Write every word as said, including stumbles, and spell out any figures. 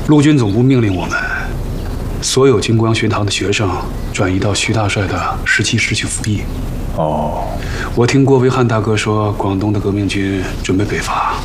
陆军总部命令我们，所有金光学堂的学生转移到徐大帅的十七师去服役。哦，我听郭维汉大哥说，广东的革命军准备北伐。